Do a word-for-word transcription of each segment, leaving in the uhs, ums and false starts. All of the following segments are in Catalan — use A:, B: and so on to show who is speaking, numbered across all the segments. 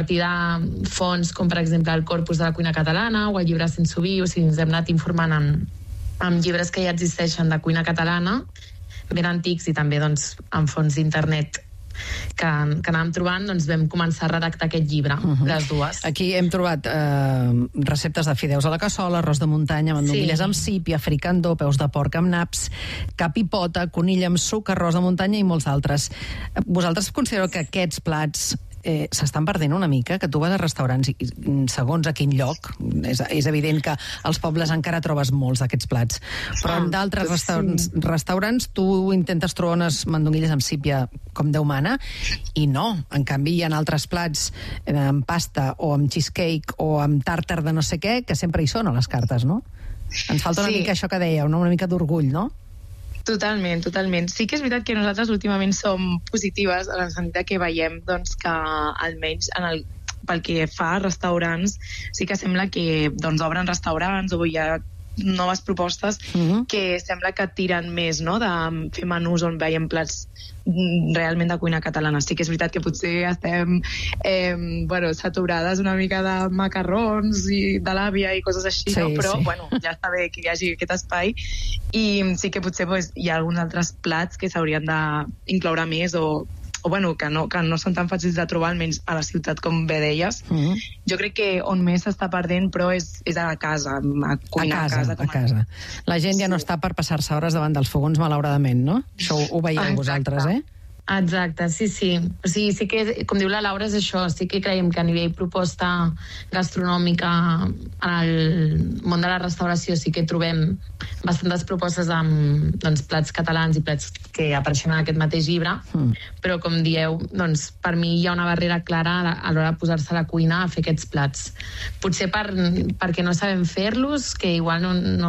A: partir de fonts com, per exemple, el Corpus de la cuina catalana o el llibre Sense Vi, o sigui, ens hem anat informant amb, amb llibres que ja existeixen de cuina catalana, ben antics, i també doncs, amb fonts d'internet que, que anàvem trobant, doncs vam començar a redactar aquest llibre, uh-huh. les dues.
B: Aquí hem trobat eh, receptes de fideus a la cassola, arròs de muntanya, mandonguilles sí. amb sípia, fricandó, peus de porc amb naps, cap i pota, conill amb suc, arròs de muntanya i molts altres. Vosaltres considereu que aquests plats eh, s'estan perdent una mica, que tu vas a restaurants i segons a quin lloc, és, és evident que als pobles encara trobes molts d'aquests plats, però en d'altres restaurants, sí. restaurants tu intentes trobar unes mandonguilles amb sípia com Déu mana, i no. En canvi, hi ha altres plats eh, amb pasta o amb cheesecake o amb tàrtar de no sé què, que sempre hi són a les cartes, no? Ens falta una sí. mica això que dèieu, no? Una mica d'orgull, no?
C: Totalment, totalment. Sí que és veritat que nosaltres últimament som positives en el sentit que veiem doncs, que almenys en el, pel que fa a restaurants sí que sembla que doncs, obren restaurants o hi ha noves propostes uh-huh. que sembla que tiren més, no?, de fer menús on veiem plats realment de cuina catalana. Sí que és veritat que potser estem eh, bueno, saturades una mica de macarrons i de l'àvia i coses així, sí, no? Però sí. bueno, ja està bé que hi hagi aquest espai, i sí que potser pues, hi ha alguns altres plats que s'haurien d'incloure més o o bueno, que no, que no són tan fàcils de trobar, almenys a la ciutat, com bé deies. Mm-hmm. Jo crec que on més s'està perdent, però és, és a casa, a cuinar a casa. A casa,
B: a casa. La gent ja sí. no està per passar-se hores davant dels fogons, malauradament, no? Això ho, ho veieu Exacte. vosaltres, eh?
A: Exacte, sí, sí. O sigui, sí que, com diu la Laura, és això. Sí que creiem que a nivell proposta gastronòmica en el món de la restauració sí que trobem bastantes propostes amb doncs, plats catalans i plats que apareixen en aquest mateix llibre, mm. però com dieu, doncs, per mi hi ha una barrera clara a l'hora de posar-se a la cuina a fer aquests plats. Potser per, perquè no sabem fer-los, que igual no, no,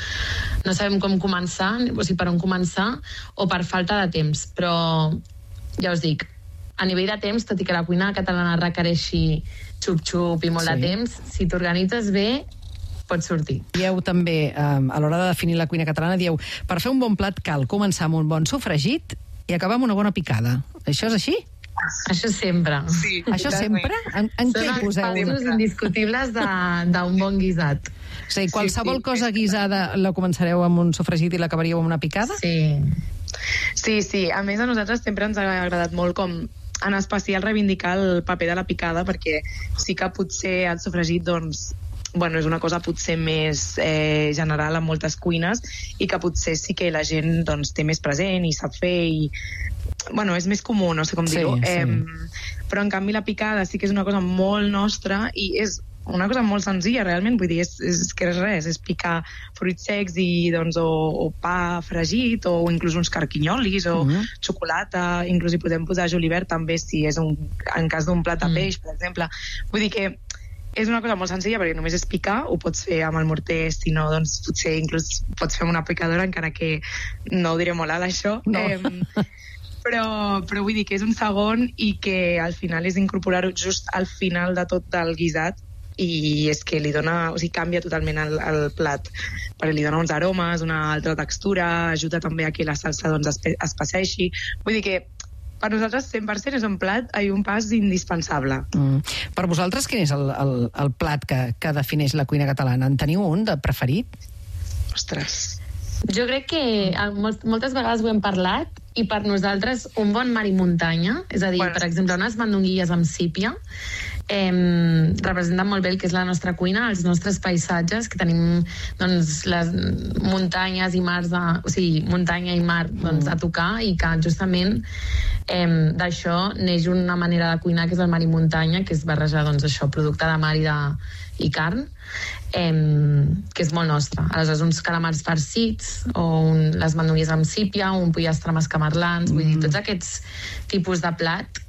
A: no sabem com començar, o sigui, per on començar, o per falta de temps, però ja us dic, a nivell de temps, tot i que la cuina catalana requereixi xup-xup i molt sí. de temps, si t'organitzes bé, pots sortir.
B: Dieu també, eh, a l'hora de definir la cuina catalana, dieu, per fer un bon plat cal començar amb un bon sofregit i acabar amb una bona picada. Això és així?
A: Això sempre.
C: Sí,
B: Això sempre? En, en què hi poseu?
A: Són els passos indiscutibles d'un bon guisat.
B: O sigui, qualsevol sí, sí. cosa guisada la començareu amb un sofregit i l'acabaríeu amb una picada?
A: Sí.
C: Sí, sí. A més, a nosaltres sempre ens ha agradat molt com en especial reivindicar el paper de la picada, perquè sí que potser el sofregit, doncs, bueno, és una cosa potser més eh, general en moltes cuines i que potser sí que la gent doncs, té més present i sap fer i bueno, és més comú, no sé com dir-ho.
B: Sí, sí.
C: Eh, però en canvi la picada sí que és una cosa molt nostra i és una cosa molt senzilla realment, vull dir, és, és que és res, és picar fruits secs i, doncs, o, o pa fregit o inclús uns carquinyolis o uh-huh. xocolata, inclús hi podem posar julivert també si és un, en cas d'un plat de uh-huh. peix, per exemple. Vull dir que és una cosa molt senzilla perquè només és picar, ho pots fer amb el morter, si no, doncs potser inclús pots fer amb una picadora, encara que no ho diré molt alt això.
B: No.
C: Eh, però, però vull dir que és un segon i que al final és incorporar-ho just al final de tot del guisat i és que li dona, o sigui, canvia totalment el, el plat, perquè li dona uns aromes, una altra textura, ajuda també a que la salsa doncs, es, es passeixi. Vull dir que per nosaltres cent per cent és un plat i un pas indispensable.
B: Mm. Per vosaltres quin és el, el, el plat que, que defineix la cuina catalana? En teniu un de preferit?
C: Ostres...
A: Jo crec que moltes vegades ho hem parlat i per nosaltres un bon mar i muntanya, és a dir, bueno, per exemple, unes mandonguilles amb sípia eh, representen molt bé el que és la nostra cuina, els nostres paisatges, que tenim doncs, les muntanyes i mars, de, o sigui, muntanya i mar doncs, a tocar i que justament eh, d'això neix una manera de cuinar que és el mar i muntanya, que és barrejar doncs, això, producte de mar i, de, i carn, eh, que és molt nostre. Aleshores, uns calamars farcits o un, les mandonguilles amb sípia, un pollastre amb escamarlans, mm. vull dir, tots aquests tipus de plat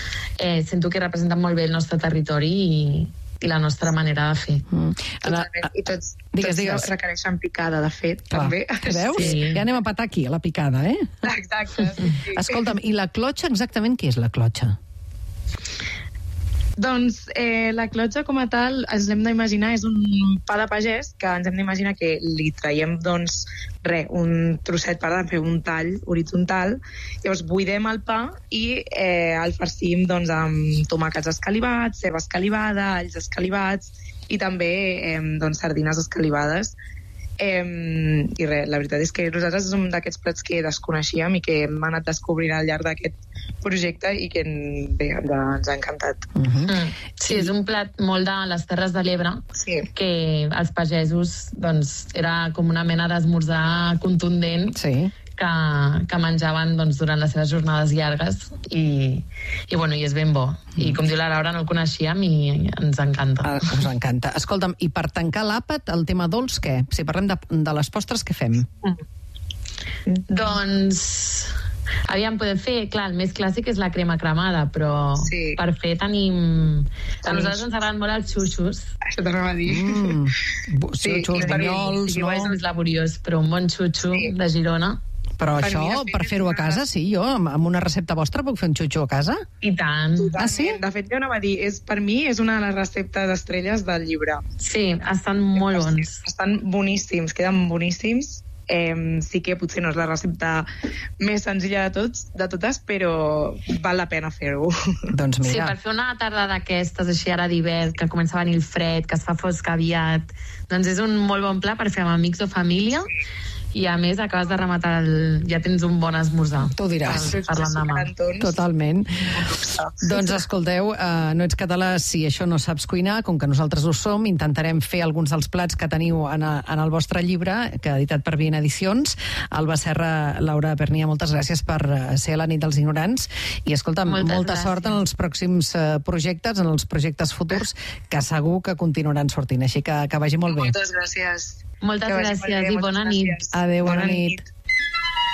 A: eh, sento que representen molt bé el nostre territori i, i la nostra manera de fer. Mm.
C: Totalment. I tots,
B: digues,
C: tots
B: digues.
C: requereixen picada, de fet,
B: Clar.
C: també.
B: Veus? Sí. Ja anem a patar aquí, a la picada, eh?
C: Exacte. Sí, sí.
B: Escolta'm, i la clotxa, exactament què és la clotxa?
C: Doncs eh, la clotxa com a tal ens l'hem d'imaginar, és un pa de pagès que ens hem d'imaginar que li traiem doncs res, un trosset per fer un tall horitzontal, llavors buidem el pa i eh, el farcim doncs amb tomàquets escalivats, ceba escalivada, alls escalivats i també eh, doncs sardines escalivades. Eh, I res, la veritat és que nosaltres som d'aquests plats que desconeixíem i que hem anat descobrint al llarg d'aquest projecte i que bé, ens ha encantat.
A: Uh-huh. Mm. Sí, és un plat molt de les Terres de l'Ebre, sí. Que els pagesos doncs, era com una mena d'esmorzar contundent, sí. que, que menjaven doncs, durant les seves jornades llargues i, i, bueno, i és ben bo. Mm. I com diu la Laura, no el coneixíem i ens encanta.
B: Ah, us encanta. Escolta'm, i per tancar l'àpat, el tema dolç, què? Si parlem de, de les postres, què fem?
A: Mm. Doncs... Aviam, podem fer, clar, el més clàssic és la crema cremada, però sí. Per fer tenim... A nosaltres ens agraden molt els xuxos.
C: Això t'anava a dir.
B: Mm. Sí, xuxos, bunyols,
A: no? És més laboriós, però un bon xuxo sí. De Girona.
B: Però per això, per fer-ho a casa, sí, jo, amb una recepta vostra puc fer un xuxo a casa?
A: I tant.
C: Ah, sí? De fet, jo anava a dir, és, per mi és una de les receptes estrelles del llibre.
A: Sí, estan molt bons.
C: Estan boníssims, queden boníssims. Eh, sí que potser no és la recepta més senzilla de, tots, de totes, però val la pena fer-ho.
B: Doncs mira.
A: Sí, per fer una tarda d'aquestes, així ara d'hivern, que comença a venir el fred, que es fa fosc aviat, doncs és un molt bon pla per fer amb amics o família. Sí. I a més acabes de rematar el... ja tens un bon esmorzar.
B: Tu diràs.
A: Per l'endemà.
B: Totalment. Doncs escolteu, uh, no ets català si això no saps cuinar, com que nosaltres ho som, intentarem fer alguns dels plats que teniu en, a, en el vostre llibre, que ha editat per Vien Edicions. Alba Serra, Laura Pernia, moltes gràcies per ser a la nit dels ignorants. I escolta'm, moltes molta gràcies. Sort en els pròxims uh, projectes, en els projectes futurs, que segur que continuaran sortint. Així que, que vagi molt bé.
C: Moltes gràcies.
A: Moltes gràcies i bona nit.
B: Adéu, bona nit.